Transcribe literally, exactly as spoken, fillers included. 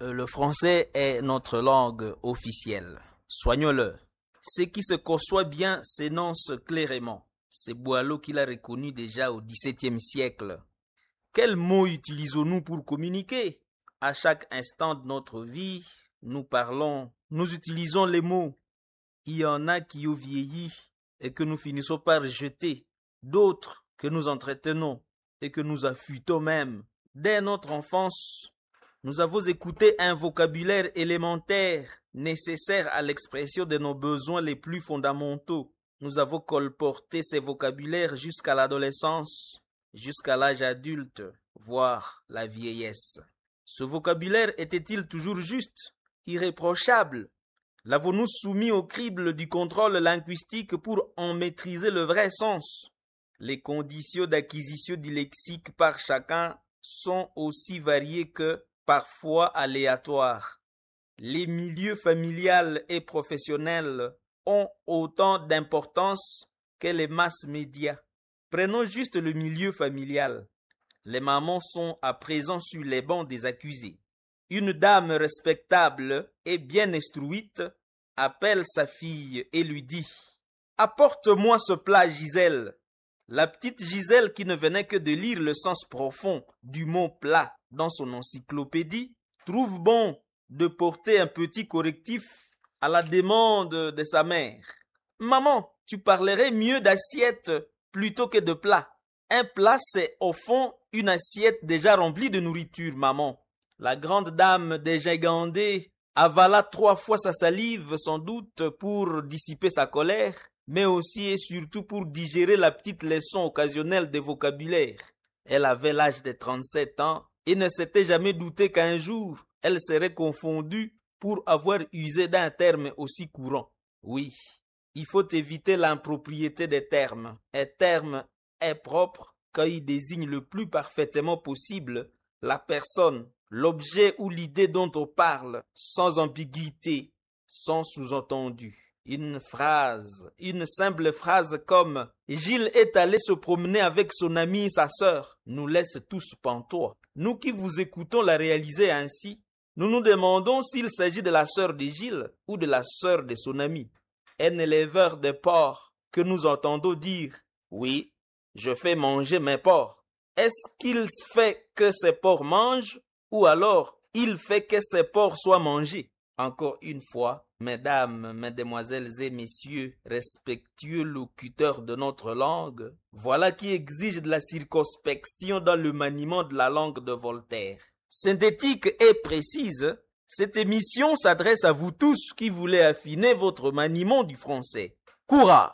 Le français est notre langue officielle. Soignons-le. Ce qui se conçoit bien s'énonce clairement. C'est Boileau qui l'a reconnu déjà au dix-septième siècle. Quels mots utilisons-nous pour communiquer? À chaque instant de notre vie, nous parlons, nous utilisons les mots. Il y en a qui ont vieilli et que nous finissons par jeter. D'autres que nous entretenons et que nous affûtons même. Dès notre enfance, nous avons écouté un vocabulaire élémentaire, nécessaire à l'expression de nos besoins les plus fondamentaux. Nous avons colporté ces vocabulaires jusqu'à l'adolescence, jusqu'à l'âge adulte, voire la vieillesse. Ce vocabulaire était-il toujours juste, irréprochable? L'avons-nous soumis au crible du contrôle linguistique pour en maîtriser le vrai sens? Les conditions d'acquisition du lexique par chacun sont aussi variées que parfois aléatoires. Les milieux familial et professionnels ont autant d'importance que les masses médias. Prenons juste le milieu familial. Les mamans sont à présent sur les bancs des accusés. Une dame respectable et bien instruite appelle sa fille et lui dit « Apporte-moi ce plat, Gisèle ». La petite Gisèle, qui ne venait que de lire le sens profond du mot plat dans son encyclopédie, trouve bon de porter un petit correctif à la demande de sa mère. « Maman, tu parlerais mieux d'assiette plutôt que de plat. Un plat, c'est au fond une assiette déjà remplie de nourriture, maman. » La grande dame déjà gandée avala trois fois sa salive, sans doute pour dissiper sa colère, mais aussi et surtout pour digérer la petite leçon occasionnelle de vocabulaire. Elle avait l'âge de trente-sept ans et ne s'était jamais douté qu'un jour, elle serait confondue pour avoir usé d'un terme aussi courant. Oui, il faut éviter l'impropriété des termes. Un terme est propre quand il désigne le plus parfaitement possible la personne, l'objet ou l'idée dont on parle, sans ambiguïté, sans sous-entendu. Une phrase, une simple phrase comme « Gilles est allé se promener avec son ami et sa sœur » nous laisse tous pantois. Nous qui vous écoutons la réaliser ainsi, nous nous demandons s'il s'agit de la sœur de Gilles ou de la sœur de son ami. Un éleveur de porcs que nous entendons dire « Oui, je fais manger mes porcs ». Est-ce qu'il fait que ses porcs mangent ou alors il fait que ses porcs soient mangés? Encore une fois, mesdames, mesdemoiselles et messieurs, respectueux locuteurs de notre langue, voilà qui exige de la circonspection dans le maniement de la langue de Voltaire. Synthétique et précise, cette émission s'adresse à vous tous qui voulez affiner votre maniement du français. Courage!